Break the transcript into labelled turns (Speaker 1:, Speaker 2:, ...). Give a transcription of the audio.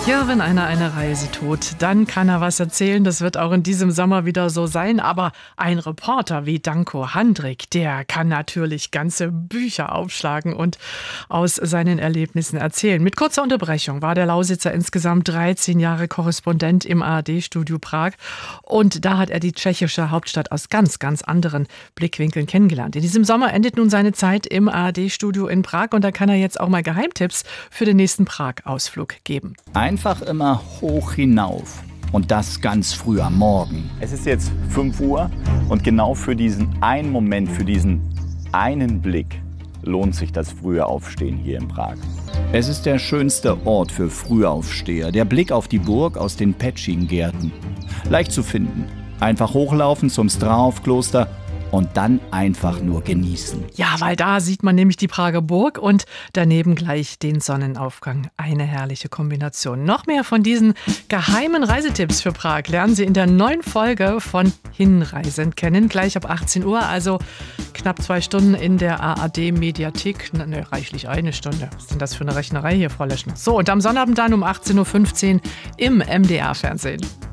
Speaker 1: Ja, wenn einer eine Reise tut, dann kann er was erzählen. Das wird auch in diesem Sommer wieder so sein. Aber ein Reporter wie Danko Handrik, der kann natürlich ganze Bücher aufschlagen und aus seinen Erlebnissen erzählen. Mit kurzer Unterbrechung war der Lausitzer insgesamt 13 Jahre Korrespondent im ARD-Studio Prag. Und da hat er die tschechische Hauptstadt aus ganz, ganz anderen Blickwinkeln kennengelernt. In diesem Sommer endet nun seine Zeit im ARD-Studio in Prag. Und da kann er jetzt auch mal Geheimtipps für den nächsten Prag-Ausflug geben.
Speaker 2: Einfach immer hoch hinauf. Und das ganz früh am Morgen.
Speaker 3: Es ist jetzt 5 Uhr und genau für diesen einen Moment, für diesen einen Blick lohnt sich das frühe Aufstehen hier in Prag.
Speaker 2: Es ist der schönste Ort für Frühaufsteher. Der Blick auf die Burg aus den Petsching-Gärten. Leicht zu finden. Einfach hochlaufen zum Straov-Kloster und dann einfach nur genießen.
Speaker 1: Ja, weil da sieht man nämlich die Prager Burg und daneben gleich den Sonnenaufgang. Eine herrliche Kombination. Noch mehr von diesen geheimen Reisetipps für Prag lernen Sie in der neuen Folge von Hinreisend kennen. Gleich ab 18 Uhr, also knapp 2 Stunden in der ARD-Mediathek. Reichlich 1 Stunde. Was ist denn das für eine Rechnerei hier, Frau Leschner? So, und am Sonnabend dann um 18.15 Uhr im MDR-Fernsehen.